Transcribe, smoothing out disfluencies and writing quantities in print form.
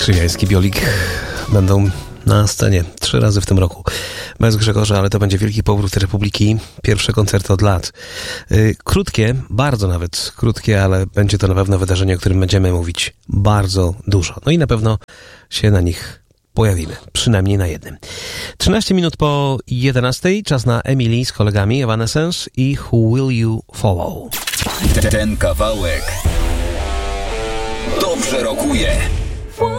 Krzywiański, Biolik będą na scenie 3 razy w tym roku. Bez Grzegorza, ale to będzie wielki powrót Republiki. Pierwsze koncerty od lat. Krótkie, bardzo nawet krótkie, ale będzie to na pewno wydarzenie, o którym będziemy mówić bardzo dużo. No i na pewno się na nich pojawimy. Przynajmniej na jednym. 13 minut po 11. Czas na Emily z kolegami Evanescence i Who Will You Follow. Ten kawałek dobrze rokuje.